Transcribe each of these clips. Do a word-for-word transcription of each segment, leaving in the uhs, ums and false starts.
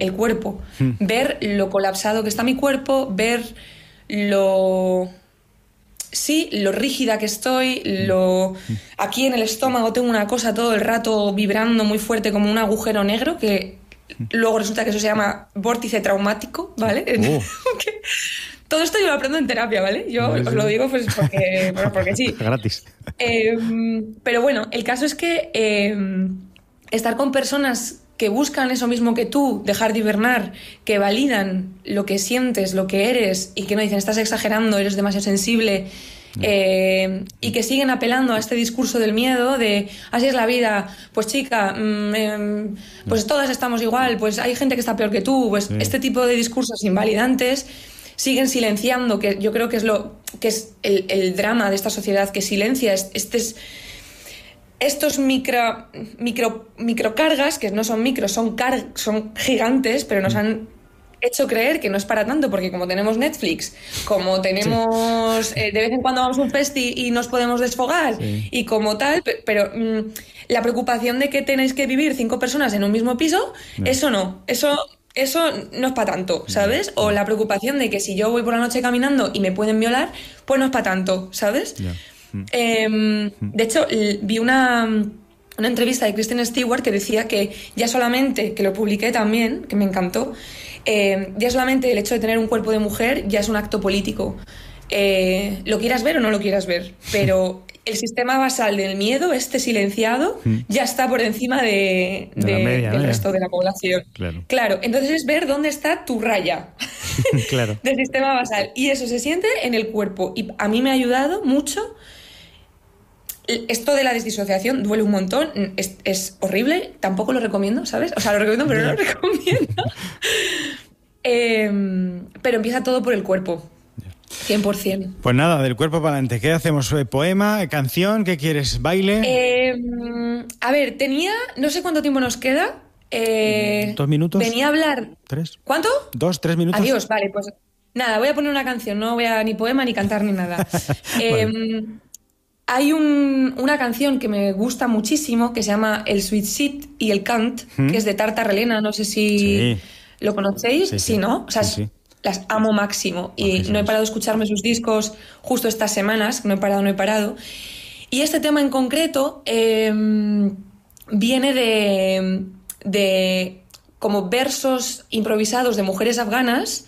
el cuerpo, mm. ver lo colapsado que está mi cuerpo, ver lo... Sí, lo rígida que estoy, lo... Aquí en el estómago tengo una cosa todo el rato vibrando muy fuerte como un agujero negro que luego resulta que eso se llama vórtice traumático, ¿vale? Oh. Todo esto yo lo aprendo en terapia, ¿vale? Yo no, os lo digo pues porque, bueno, porque sí. Gratis. Eh, pero bueno, el caso es que eh, estar con personas que buscan eso mismo que tú, dejar de hibernar, que validan lo que sientes, lo que eres, y que no dicen, estás exagerando, eres demasiado sensible, eh, y que siguen apelando a este discurso del miedo de, así es la vida, pues chica, mmm, eh, pues todas estamos igual, pues hay gente que está peor que tú, pues sí. Este tipo de discursos invalidantes siguen silenciando, que yo creo que es lo que es el, el drama de esta sociedad, que silencia este es estos micro, micro, microcargas, que no son micros, son, car- son gigantes, pero nos han hecho creer que no es para tanto, porque como tenemos Netflix, como tenemos sí. eh, de vez en cuando vamos a un festi y nos podemos desfogar, sí. y como tal, pero mmm, la preocupación de que tenéis que vivir cinco personas en un mismo piso, no. eso no, eso... Eso no es para tanto, ¿sabes? O la preocupación de que si yo voy por la noche caminando y me pueden violar, pues no es para tanto, ¿sabes? Yeah. Eh, de hecho, vi una, una entrevista de Kristen Stewart que decía que ya solamente, que lo publiqué también, que me encantó, eh, ya solamente el hecho de tener un cuerpo de mujer ya es un acto político. Eh, lo quieras ver o no lo quieras ver, pero el sistema basal del miedo, este silenciado, mm. ya está por encima de, de, de media, del ¿no? resto de la población. Claro. claro, entonces es ver dónde está tu raya claro. del sistema basal. Y eso se siente en el cuerpo. Y a mí me ha ayudado mucho. Esto de la desdisociación duele un montón, es, es horrible, tampoco lo recomiendo, ¿sabes? O sea, lo recomiendo, pero no lo recomiendo. eh, pero empieza todo por el cuerpo. cien por ciento. Pues nada, del cuerpo para adelante. ¿Qué hacemos? ¿Poema? ¿Canción? ¿Qué quieres? ¿Baile? Eh, a ver, tenía... No sé cuánto tiempo nos queda. Eh, ¿Dos minutos? Venía a hablar... ¿Tres? ¿Cuánto? ¿Dos, tres minutos? Adiós, vale, pues... Nada, voy a poner una canción. No voy a ni poema, ni cantar, ni nada. eh, vale. Hay un, una canción que me gusta muchísimo que se llama El Suicide y el Cant, ¿Mm? que es de Tartar Elena. No sé si sí. lo conocéis. Sí, sí. sí ¿no? O sea, sí, sí. Las amo máximo y okay, no he parado de escucharme sus discos justo estas semanas, no he parado, no he parado. Y este tema en concreto eh, viene de, de como versos improvisados de mujeres afganas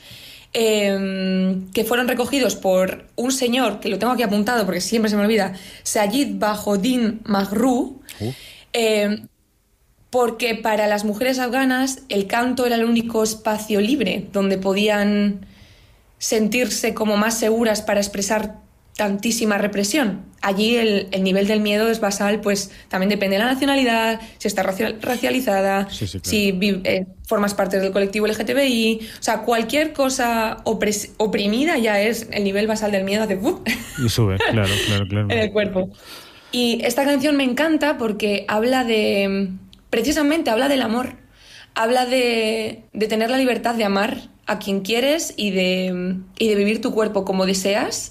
eh, que fueron recogidos por un señor, que lo tengo aquí apuntado porque siempre se me olvida, Sayid Bahodin Maghru, uh. eh, porque para las mujeres afganas el canto era el único espacio libre donde podían sentirse como más seguras para expresar tantísima represión. Allí el, el nivel del miedo es basal, pues también depende de la nacionalidad, si está racial, racializada, sí, sí, claro. si vi, eh, formas parte del colectivo L G T B I, o sea, cualquier cosa opres, oprimida ya es el nivel basal del miedo de ¡uh! Y sube, claro, claro, claro. en el cuerpo. Y esta canción me encanta porque habla de... Precisamente habla del amor, habla de, de tener la libertad de amar a quien quieres y de, y de vivir tu cuerpo como deseas,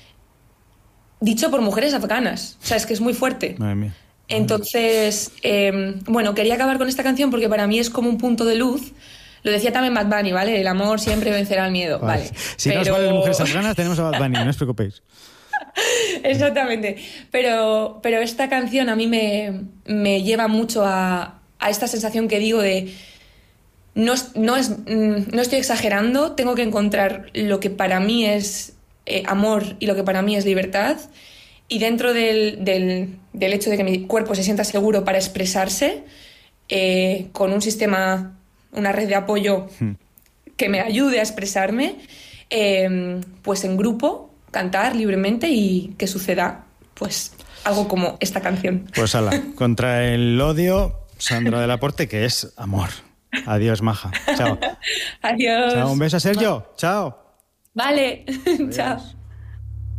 dicho por mujeres afganas. O sea, es que es muy fuerte. Madre mía. Entonces, eh, bueno, quería acabar con esta canción porque para mí es como un punto de luz. Lo decía también Bad Bunny, ¿vale? El amor siempre vencerá al miedo, vale. vale. Si Pero... no os valen mujeres afganas, tenemos a Bad Bunny, no os preocupéis. Exactamente, pero, pero esta canción a mí me, me lleva mucho a, a esta sensación que digo de no, no, es, no estoy exagerando, tengo que encontrar lo que para mí es eh, amor y lo que para mí es libertad, y dentro del, del, del hecho de que mi cuerpo se sienta seguro para expresarse, eh, con un sistema, una red de apoyo que me ayude a expresarme, eh, pues en grupo cantar libremente y que suceda pues algo como esta canción. Pues ala, contra el odio, Sandra Del Aporte, que es amor. Adiós, maja. Chao. Adiós. Chao, un beso a Sergio. Chao. Vale. Chao.